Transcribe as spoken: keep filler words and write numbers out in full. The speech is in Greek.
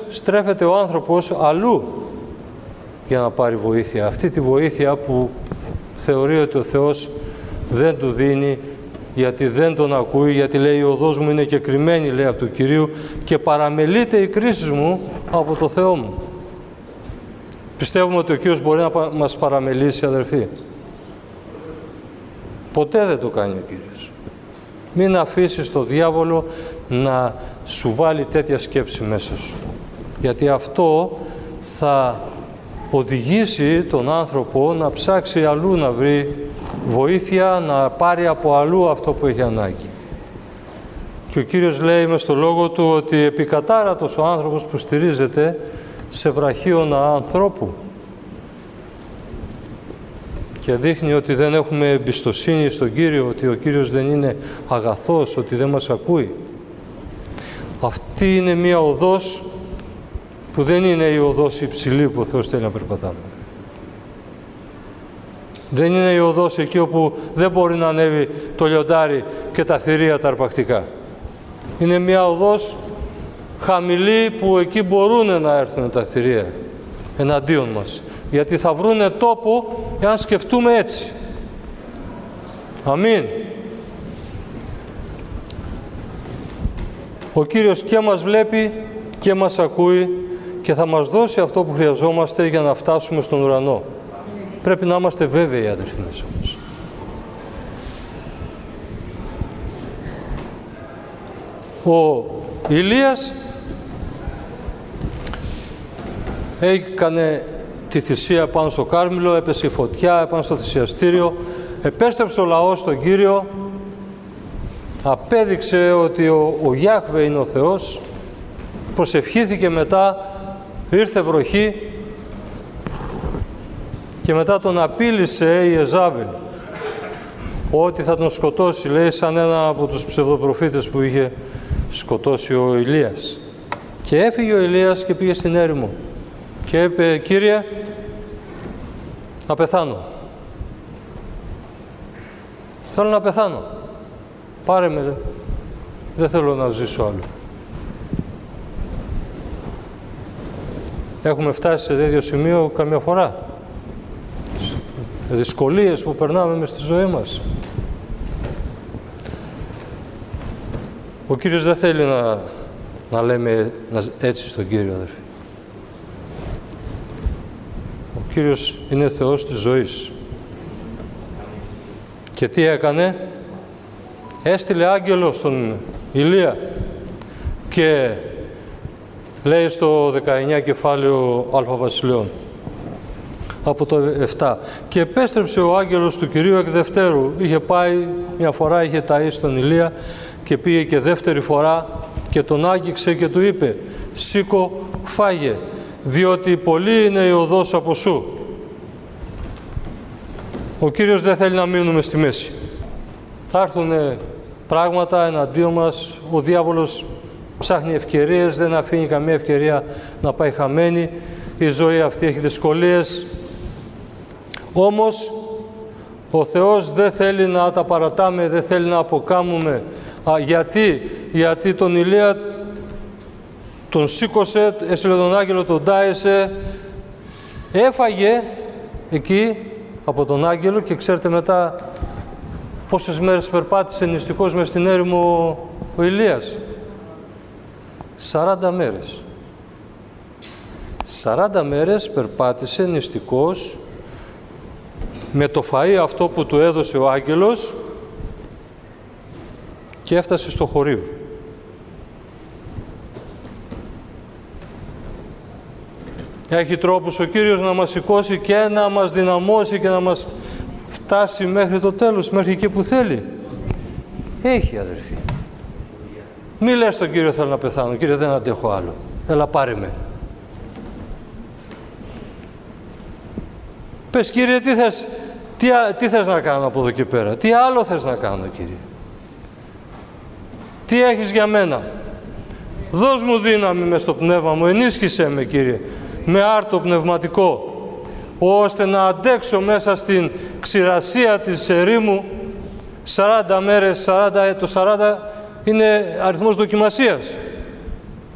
στρέφεται ο άνθρωπος αλλού για να πάρει βοήθεια. Αυτή τη βοήθεια που θεωρεί ότι ο Θεός δεν του δίνει, γιατί δεν τον ακούει, γιατί λέει η οδός μου είναι κεκριμένη, λέει από του Κυρίου, και παραμελείται η κρίση μου από το Θεό μου. Πιστεύουμε ότι ο Κύριος μπορεί να μας παραμελήσει, αδερφοί? Ποτέ δεν το κάνει ο Κύριος. Μην αφήσεις το διάβολο να σου βάλει τέτοια σκέψη μέσα σου. Γιατί αυτό θα οδηγήσει τον άνθρωπο να ψάξει αλλού να βρει βοήθεια, να πάρει από αλλού αυτό που έχει ανάγκη. Και ο Κύριος λέει μες στο λόγο του ότι επικατάρατος ο άνθρωπος που στηρίζεται σε βραχίωνα ανθρώπου. Και δείχνει ότι δεν έχουμε εμπιστοσύνη στον Κύριο, ότι ο Κύριος δεν είναι αγαθός, ότι δεν μας ακούει. Αυτή είναι μία οδός που δεν είναι η οδός υψηλή που ο Θεός θέλει να περπατάμε. Δεν είναι η οδός εκεί όπου δεν μπορεί να ανέβει το λιοντάρι και τα θηρία τα αρπακτικά. Είναι μία οδός χαμηλή που εκεί μπορούν να έρθουν τα θηρία εναντίον μας. Γιατί θα βρούνε τόπο εάν σκεφτούμε έτσι. Αμήν. Ο Κύριος και μας βλέπει και μας ακούει και θα μας δώσει αυτό που χρειαζόμαστε για να φτάσουμε στον ουρανό. Πρέπει να είμαστε βέβαιοι, αδερφοί μας όμως. Ο Ηλίας έκανε τη θυσία πάνω στο Κάρμηλο, έπεσε η φωτιά πάνω στο θυσιαστήριο, επέστρεψε ο λαός στον Κύριο, απέδειξε ότι ο, ο Ιάχβε είναι ο Θεός, προσευχήθηκε μετά, ήρθε βροχή και μετά τον απείλησε η Εζάβελ ότι θα τον σκοτώσει, λέει, σαν ένα από τους ψευδοπροφήτες που είχε σκοτώσει ο Ηλίας. Και έφυγε ο Ηλίας και πήγε στην έρημο και είπε, Κύριε, να πεθάνω. Θέλω να πεθάνω. Πάρε με, δεν θέλω να ζήσω άλλο. Έχουμε φτάσει σε τέτοιο σημείο καμιά φορά. Δυσκολίες που περνάμε μες στη ζωή μας. Ο Κύριος δεν θέλει να, να λέμε να, έτσι στον Κύριο, αδερφοί. Ο Κύριος είναι Θεός της ζωής. Και τι έκανε? Έστειλε άγγελο στον Ηλία και λέει στο δεκαεννιά κεφάλαιο Α Βασιλείων από το επτά, και επέστρεψε ο άγγελος του Κυρίου εκ δευτέρου. Είχε πάει μια φορά, είχε ταΐσει τον Ηλία και πήγε και δεύτερη φορά και τον άγγιξε και του είπε, σήκω, φάγε, διότι πολύ είναι η οδός από σου. Ο Κύριος δεν θέλει να μείνουμε στη μέση. Θα έρθουν πράγματα εναντίον μας, ο διάβολος ψάχνει ευκαιρίες, δεν αφήνει καμία ευκαιρία να πάει χαμένη, η ζωή αυτή έχει δυσκολίες. Όμως ο Θεός δεν θέλει να τα παρατάμε, δεν θέλει να αποκάμουμε. Α, γιατί? Γιατί τον Ηλία τον σήκωσε, έστειλε τον άγγελο, τον τάισε, έφαγε εκεί από τον άγγελο και ξέρετε μετά πόσες μέρες περπάτησε νηστικός μες στην έρημο ο Ηλίας? σαράντα μέρες. σαράντα μέρες περπάτησε νηστικός με το φαΐ αυτό που του έδωσε ο άγγελος και έφτασε στο χωρίο. Έχει τρόπους ο Κύριος να μας σηκώσει και να μας δυναμώσει και να μας φτάσει μέχρι το τέλος, μέχρι εκεί που θέλει. Έχει, αδερφοί. Μη λες στον Κύριο θέλω να πεθάνω, Κύριε δεν αντέχω άλλο, έλα πάρε με. Πες, Κύριε, τι θες, τι, τι θες να κάνω από εδώ και πέρα, τι άλλο θες να κάνω, Κύριε. Τι έχεις για μένα. Δώσ' μου δύναμη μες στο πνεύμα μου, ενίσχυσέ με, Κύριε, με άρτο πνευματικό, ώστε να αντέξω μέσα στην ξηρασία της ερήμου σαράντα μέρες, σαράντα, το σαράντα είναι αριθμός δοκιμασίας.